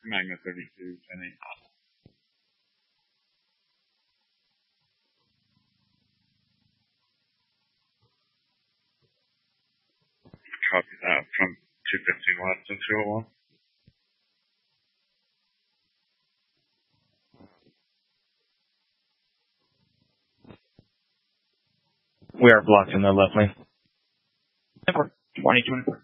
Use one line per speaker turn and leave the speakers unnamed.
Magna 32, 10-8. Copy that from 215 West and 201.
We are blocked in the left lane.
2024.